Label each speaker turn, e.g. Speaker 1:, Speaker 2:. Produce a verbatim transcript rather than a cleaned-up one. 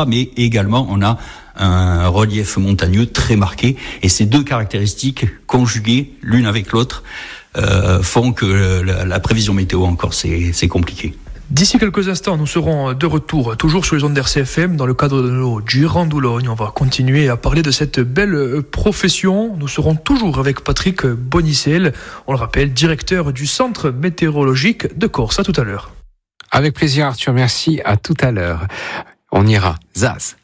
Speaker 1: tundra, mais également on a un relief montagneux très marqué, et ces deux caractéristiques conjuguées l'une avec l'autre euh, font que la, la prévision météo encore c'est, c'est compliqué.
Speaker 2: D'ici quelques instants, nous serons de retour, toujours sur les ondes d'R C F M, dans le cadre de nos Girandoulogne. On va continuer à parler de cette belle profession. Nous serons toujours avec Patrick Bonicel, on le rappelle, directeur du Centre météorologique de Corse. À tout à l'heure.
Speaker 3: Avec plaisir, Arthur, merci. À tout à l'heure. On ira. Zaz.